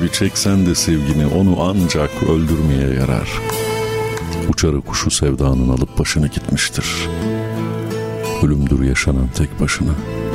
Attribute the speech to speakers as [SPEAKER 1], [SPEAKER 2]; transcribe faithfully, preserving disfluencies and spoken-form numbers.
[SPEAKER 1] Bir çeksen de sevgini, onu ancak öldürmeye yarar. Uçarı kuşu sevdanın alıp başını gitmiştir. Ölümdür yaşanan tek başına.